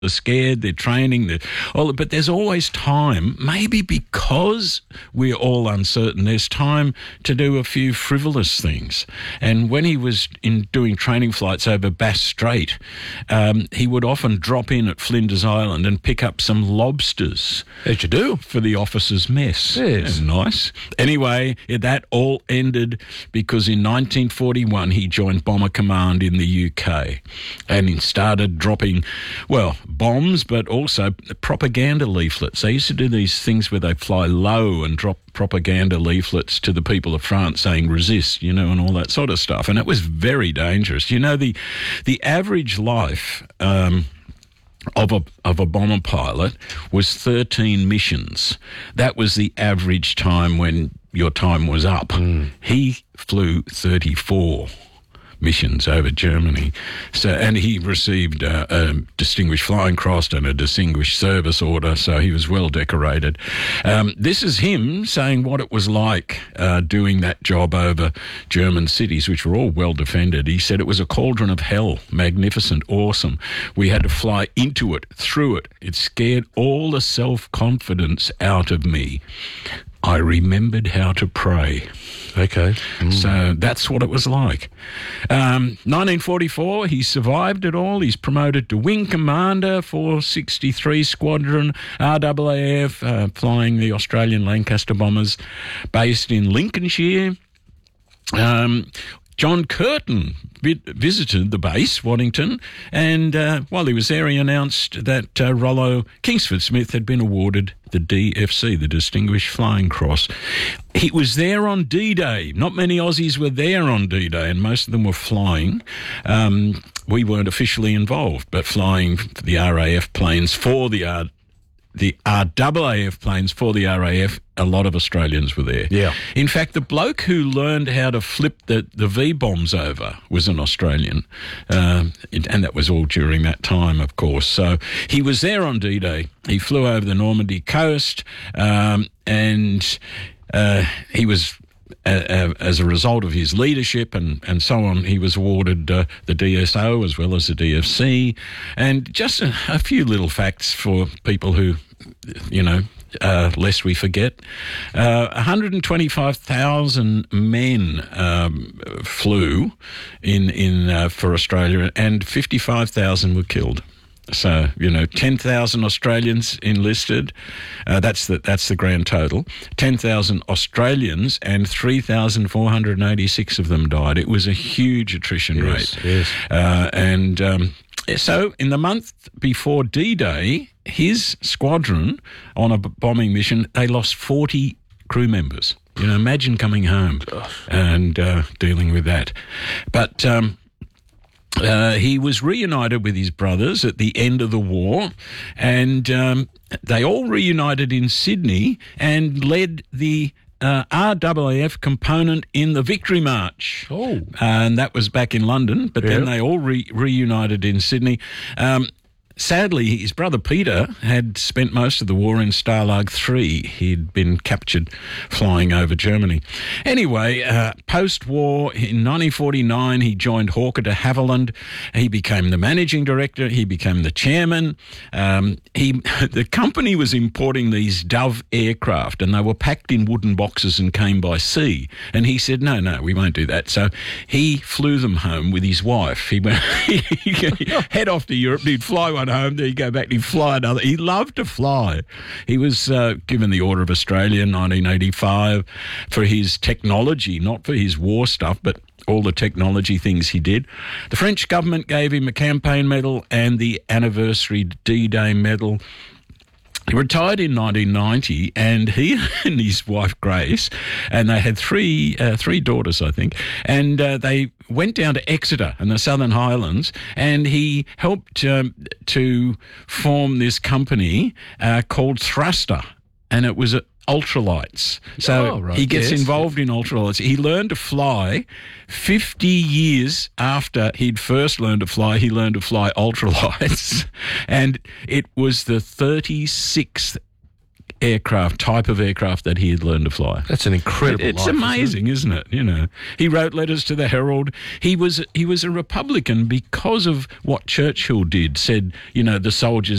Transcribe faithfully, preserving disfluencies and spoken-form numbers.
They're scared, they're training, they're all, but there's always time, maybe because we're all uncertain, there's time to do a few frivolous things. And when he was in doing training flights over Bass Strait, um, he would often drop in at Flinders Island and pick up some lobsters. As you do. For the officers' mess. Yes. Yeah, nice. Anyway, that all ended because in nineteen forty-one he joined Bomber Command in the U K and he started dropping, well, bombs, but also propaganda leaflets. They used to do these things where they fly low and drop propaganda leaflets to the people of France saying resist, you know, and all that sort of stuff. And it was very dangerous. You know, the the average life um, of a of a bomber pilot was thirteen missions. That was the average time when your time was up. Mm. He flew thirty-four missions over Germany. So, and he received uh, a Distinguished Flying Cross and a Distinguished Service Order, so he was well decorated. Um, this is him saying what it was like uh, doing that job over German cities, which were all well defended. He said it was a cauldron of hell, magnificent, awesome. We had to fly into it, through it. It scared all the self-confidence out of me. I remembered how to pray. Okay. Mm. So that's what it was like. Um, nineteen forty-four, he survived it all. He's promoted to Wing Commander for sixty-three Squadron, R A A F, uh, flying the Australian Lancaster bombers, based in Lincolnshire. Um, John Curtin vi- visited the base, Waddington, and uh, while he was there, he announced that uh, Rollo Kingsford Smith had been awarded the D F C, the Distinguished Flying Cross. He was there on D-Day. Not many Aussies were there on D-Day, and most of them were flying. Um, we weren't officially involved, but flying the R A F planes for the R the R A A F planes for the R A F, a lot of Australians were there. Yeah. In fact, the bloke who learned how to flip the, the V-bombs over was an Australian, um, and that was all during that time, of course. So he was there on D-Day. He flew over the Normandy coast, um, and uh, he was... Uh, as a result of his leadership and, and so on, he was awarded uh, the D S O as well as the D F C. And just a, a few little facts for people who, you know, uh, lest we forget. Uh, one hundred twenty-five thousand men um, flew in, in uh, for Australia, and fifty-five thousand were killed. So, you know, ten thousand Australians enlisted. Uh, that's the that's the grand total. ten thousand Australians, and three thousand four hundred eighty-six of them died. It was a huge attrition yes, rate. Yes. Uh, and um, so in the month before D-Day, his squadron on a bombing mission, they lost forty crew members. You know, imagine coming home and uh, dealing with that. But... Um, Uh, he was reunited with his brothers at the end of the war, and um, they all reunited in Sydney and led the uh, R A A F component in the Victory March. Oh. And that was back in London, but yeah. then they all re- reunited in Sydney. Um, Sadly, his brother Peter had spent most of the war in Stalag three. He'd been captured flying over Germany. Anyway, uh, post-war, in nineteen forty-nine, he joined Hawker de Havilland. He became the managing director. He became the chairman. Um, he, the company was importing these Dove aircraft, and they were packed in wooden boxes and came by sea. And he said, no, no, we won't do that. So he flew them home with his wife. He went he'd head off to Europe. He'd fly one home, then he'd go back and he'd fly another. He loved to fly. He was uh, given the Order of Australia in nineteen eighty-five for his technology, not for his war stuff, but all the technology things he did. The French government gave him a campaign medal and the anniversary D-Day medal. He retired in nineteen ninety, and he and his wife Grace, and they had three uh, three daughters, I think, and uh, they went down to Exeter in the Southern Highlands, and he helped um, to form this company uh, called Thruster, and it was a ultralights. So oh, right. he gets yes. involved in ultralights. He learned to fly fifty years after he'd first learned to fly. He learned to fly ultralights, and it was the thirty-sixth aircraft, type of aircraft that he had learned to fly. That's an incredible It's life, amazing, isn't it? You know, he wrote letters to the Herald. He was he was a Republican because of what Churchill did. Said, you know, the soldiers